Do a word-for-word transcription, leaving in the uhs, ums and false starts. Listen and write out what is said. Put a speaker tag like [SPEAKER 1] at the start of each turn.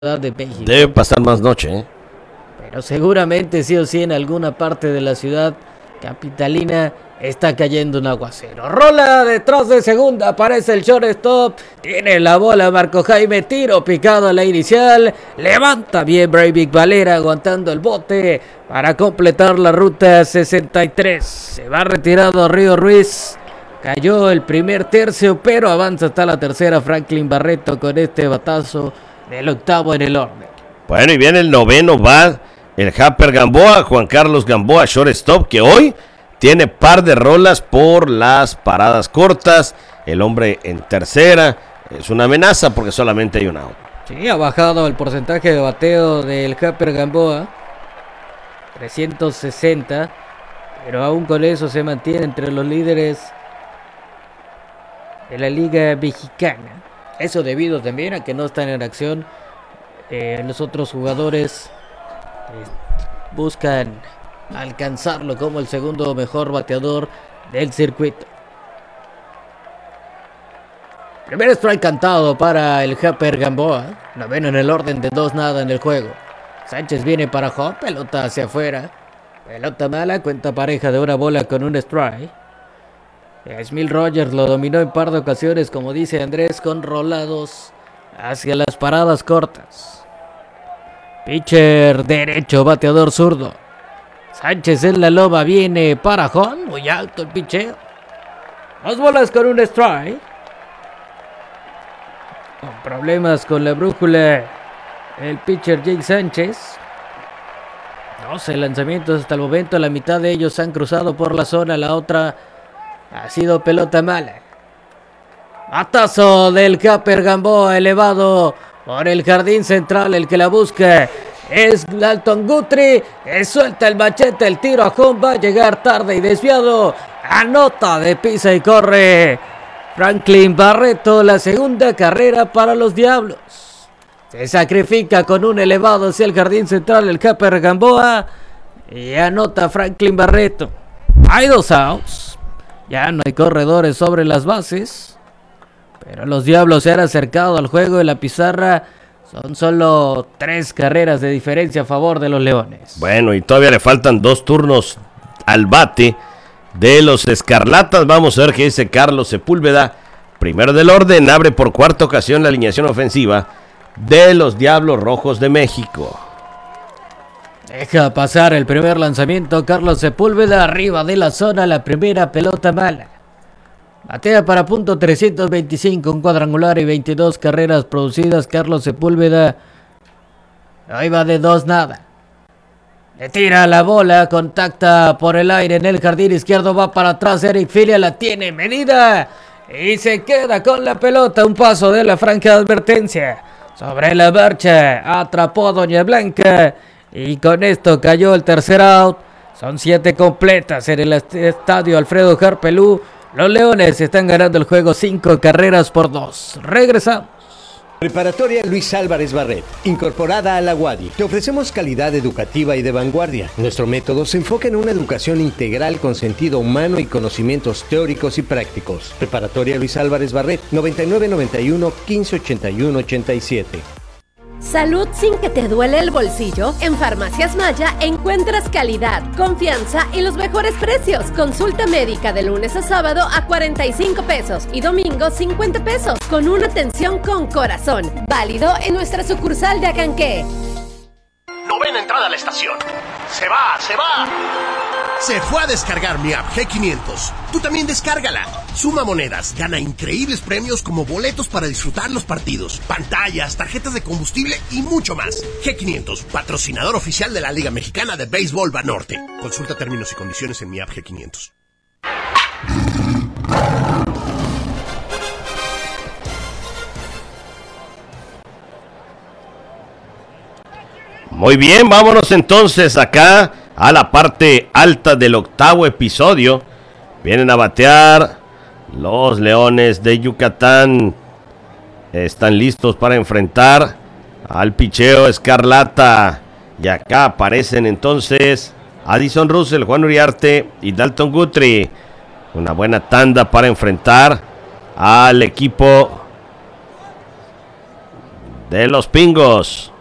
[SPEAKER 1] de México.
[SPEAKER 2] Debe pasar más noche, ¿eh?
[SPEAKER 1] Pero seguramente sí o sí en alguna parte de la ciudad capitalina está cayendo un aguacero. Rola detrás de segunda, aparece el shortstop, tiene la bola Marco Jaime, tiro picado a la inicial, levanta bien Breivik Valera aguantando el bote para completar la ruta sesenta y tres. Se va retirado Río Ruiz, cayó el primer tercio, pero avanza hasta la tercera Franklin Barreto con este batazo del octavo en el orden.
[SPEAKER 2] Bueno, y viene el noveno, va el Japper Gamboa, Juan Carlos Gamboa, shortstop, que hoy tiene par de rolas por las paradas cortas. El hombre en tercera es una amenaza porque solamente hay un out.
[SPEAKER 1] Sí, ha bajado el porcentaje de bateo del Japper Gamboa, trescientos sesenta, pero aún con eso se mantiene entre los líderes de la Liga Mexicana. Eso debido también a que no están en acción. Eh, los otros jugadores eh, buscan alcanzarlo como el segundo mejor bateador del circuito. Primer strike cantado para el Japper Gamboa. Noveno en el orden de dos nada en el juego. Sánchez viene para home, pelota hacia afuera. Pelota mala, cuenta pareja de una bola con un strike. Smil Rogers lo dominó en par de ocasiones, como dice Andrés, con rolados hacia las paradas cortas. Pitcher derecho, bateador zurdo. Sánchez en la loma, viene para home, muy alto el pitcheo. Dos bolas con un strike. Con problemas con la brújula el pitcher Jake Sánchez. doce lanzamientos hasta el momento, la mitad de ellos han cruzado por la zona, la otra ha sido pelota mala. Batazo del Japper Gamboa elevado por el jardín central. El que la busca es Dalton Guthrie. Suelta el machete, el tiro a home. Va a llegar tarde y desviado. Anota de pisa y corre Franklin Barreto. La segunda carrera para los Diablos. Se sacrifica con un elevado hacia el jardín central el Japper Gamboa. Y anota Franklin Barreto. Hay dos outs. Ya no hay corredores sobre las bases, pero los Diablos se han acercado al juego de la pizarra. Son solo tres carreras de diferencia a favor de los Leones.
[SPEAKER 2] Bueno, y todavía le faltan dos turnos al bate de los Escarlatas. Vamos a ver qué dice Carlos Sepúlveda. Primero del orden, abre por cuarta ocasión la alineación ofensiva de los Diablos Rojos de México.
[SPEAKER 1] Deja pasar el primer lanzamiento Carlos Sepúlveda, arriba de la zona, la primera pelota mala. Batea para punto trescientos veinticinco, un cuadrangular y veintidós carreras producidas. Carlos Sepúlveda ahí va de dos nada. Le tira la bola, contacta por el aire en el jardín izquierdo, va para atrás, Eric Filia la tiene medida y se queda con la pelota. Un paso de la franja de advertencia. Sobre la marcha, atrapó a Doña Blanca. Y con esto cayó el tercer out. Son siete completas en el estadio Alfredo Harpelú. Los Leones están ganando el juego cinco carreras por dos. Regresamos.
[SPEAKER 3] Preparatoria Luis Álvarez Barret, incorporada a la U A D I. Te ofrecemos calidad educativa y de vanguardia. Nuestro método se enfoca en una educación integral con sentido humano y conocimientos teóricos y prácticos. Preparatoria Luis Álvarez Barret, noventa y nueve noventa y uno, quince ochenta y uno, ochenta y siete.
[SPEAKER 4] Salud sin que te duele el bolsillo. En Farmacias Maya encuentras calidad, confianza y los mejores precios. Consulta médica de lunes a sábado a cuarenta y cinco pesos y domingo cincuenta pesos con una atención con corazón. Válido en nuestra sucursal de Acanqué.
[SPEAKER 5] Novena entrada a la estación. Se va, se va. Se fue a descargar mi app G quinientos. Tú también descárgala. Suma monedas, gana increíbles premios como boletos para disfrutar los partidos, pantallas, tarjetas de combustible y mucho más. G quinientos, patrocinador oficial de la Liga Mexicana de Béisbol Banorte. Consulta términos y condiciones en mi app G quinientos.
[SPEAKER 2] Muy bien, vámonos entonces acá a la parte alta del octavo episodio. Vienen a batear los Leones de Yucatán. Están listos para enfrentar al picheo Escarlata. Y acá aparecen entonces Addison Russell, Juan Uriarte y Dalton Guthrie. Una buena tanda para enfrentar al equipo de los Pingos.